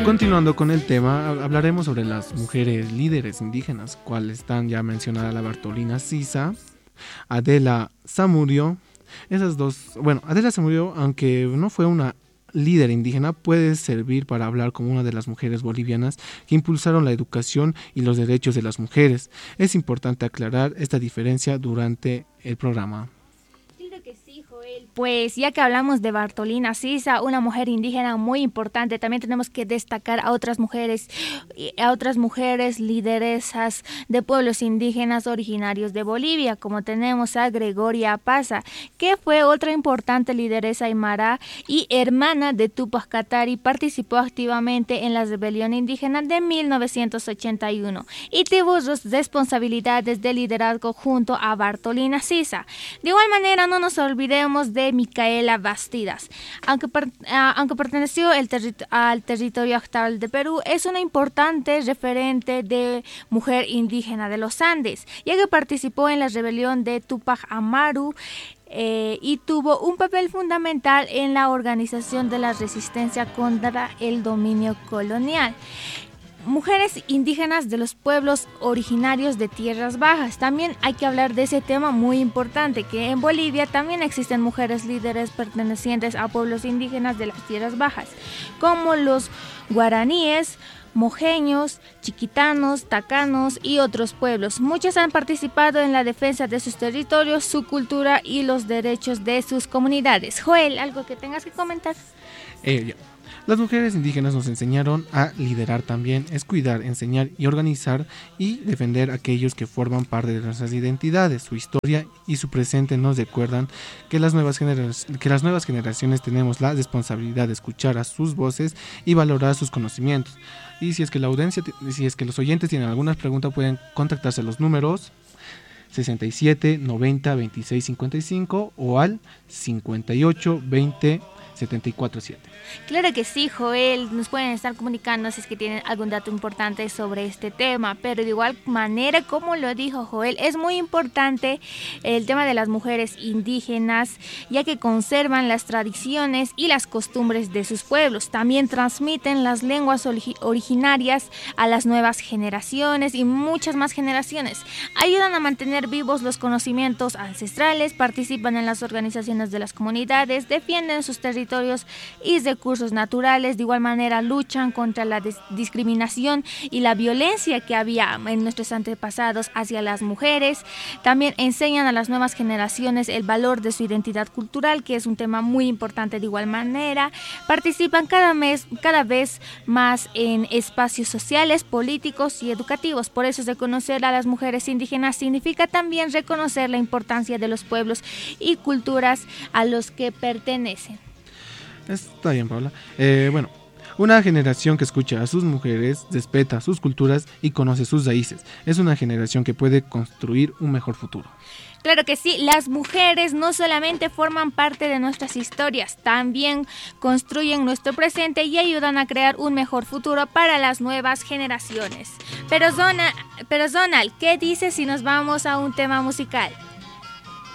Continuando con el tema, hablaremos sobre las mujeres líderes indígenas, cuales están ya mencionadas la Bartolina Sisa, Adela Samudio. Esas dos, bueno, Adela Samudio, aunque no fue una líder indígena, puede servir para hablar como una de las mujeres bolivianas que impulsaron la educación y los derechos de las mujeres. Es importante aclarar esta diferencia durante el programa. Pues ya que hablamos de Bartolina Sisa, una mujer indígena muy importante, también tenemos que destacar a otras mujeres lideresas de pueblos indígenas originarios de Bolivia, como tenemos a Gregoria Paza, que fue otra importante lideresa aymara y hermana de Túpac Katari. Participó activamente en la rebelión indígena de 1981 y tuvo responsabilidades de liderazgo junto a Bartolina Sisa. De igual manera, no nos olvidemos de Micaela Bastidas. Aunque perteneció al territorio actual de Perú, es una importante referente de mujer indígena de los Andes, ya que participó en la rebelión de Túpac Amaru y tuvo un papel fundamental en la organización de la resistencia contra el dominio colonial. Mujeres indígenas de los pueblos originarios de tierras bajas. También hay que hablar de ese tema muy importante, que en Bolivia también existen mujeres líderes pertenecientes a pueblos indígenas de las tierras bajas, como los guaraníes, mojeños, chiquitanos, tacanos y otros pueblos. Muchas han participado en la defensa de sus territorios, su cultura y los derechos de sus comunidades. Joel, ¿algo que tengas que comentar? Las mujeres indígenas nos enseñaron a liderar también, es cuidar, enseñar y organizar y defender a aquellos que forman parte de nuestras identidades. Su historia y su presente nos recuerdan que las nuevas generaciones tenemos la responsabilidad de escuchar a sus voces y valorar sus conocimientos. Y si es que los oyentes tienen alguna pregunta, pueden contactarse a los números 67 90 26 55 o al 58 20 74-7. Claro que sí, Joel, nos pueden estar comunicando si es que tienen algún dato importante sobre este tema, pero de igual manera, como lo dijo Joel, es muy importante el tema de las mujeres indígenas, ya que conservan las tradiciones y las costumbres de sus pueblos, también transmiten las lenguas originarias a las nuevas generaciones y muchas más generaciones, ayudan a mantener vivos los conocimientos ancestrales, participan en las organizaciones de las comunidades, defienden sus territorios y recursos naturales. De igual manera luchan contra la discriminación y la violencia que había en nuestros antepasados hacia las mujeres. También enseñan a las nuevas generaciones el valor de su identidad cultural, que es un tema muy importante. De igual manera participan cada vez más en espacios sociales, políticos y educativos. Por eso reconocer a las mujeres indígenas significa también reconocer la importancia de los pueblos y culturas a los que pertenecen. Está bien, Paula. Una generación que escucha a sus mujeres, respeta sus culturas y conoce sus raíces. Es una generación que puede construir un mejor futuro. Claro que sí, las mujeres no solamente forman parte de nuestras historias, también construyen nuestro presente y ayudan a crear un mejor futuro para las nuevas generaciones. Pero Zonal, ¿qué dices si nos vamos a un tema musical?